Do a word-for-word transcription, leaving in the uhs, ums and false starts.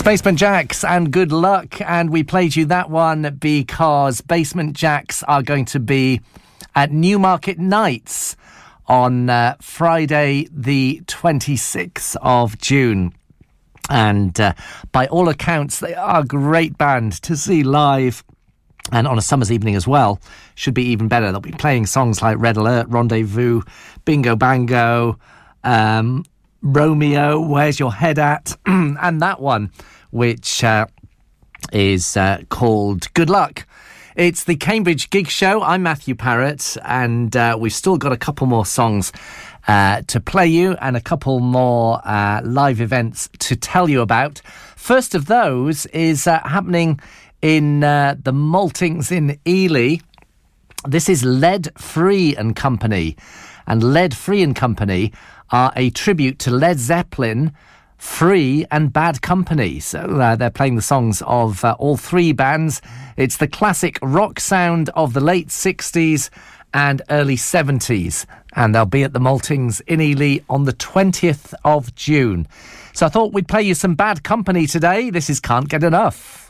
Basement Jaxx and Good Luck, and we played you that one because Basement Jaxx are going to be at Newmarket Nights on uh, Friday the twenty-sixth of June. And uh, by all accounts, they are a great band to see live. And on a summer's evening as well, should be even better. They'll be playing songs like Red Alert, Rendezvous, Bingo Bango, um, Romeo, Where's Your Head At? And that one, which uh, is uh, called Good Luck. It's the Cambridge Gig Show. I'm Matthew Parrott, and uh, we've still got a couple more songs uh, to play you and a couple more uh, live events to tell you about. First of those is uh, happening in uh, the Maltings in Ely. This is Lead Free and Company. And Lead Free and Company are a tribute to Led Zeppelin, Free and Bad Company. So uh, they're playing the songs of uh, all three bands. It's the classic rock sound of the late sixties and early seventies. And they'll be at the Maltings in Ely on the twentieth of June. So I thought we'd play you some Bad Company today. This is Can't Get Enough.